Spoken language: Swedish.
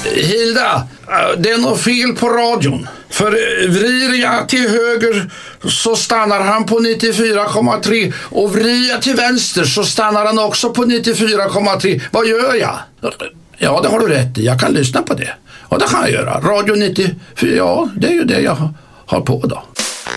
Hilda, det är något fel på radion. För vrider jag till höger så stannar han på 94,3 och vrider jag till vänster så stannar han också på 94,3. Vad gör jag? Ja, det har du rätt i. Jag kan lyssna på det. Och det kan jag göra. Radio 94, ja, det är ju det jag har på då.